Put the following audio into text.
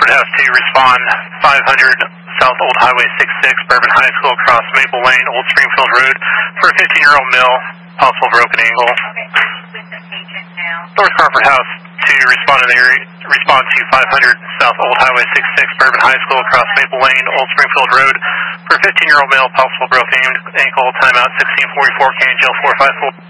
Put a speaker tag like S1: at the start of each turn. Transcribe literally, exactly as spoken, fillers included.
S1: Crawford House two, respond five hundred South Old Highway sixty-six, Bourbon High School, across Maple Lane, Old Springfield Road, for a fifteen-year-old male, possible broken ankle. North Crawford House two, respond to the area, respond to five hundred South Old Highway sixty-six, Bourbon High School, across Maple Lane, Old Springfield Road, for a fifteen-year-old male, possible broken ankle. Timeout sixteen forty-four, Can Jail four five four.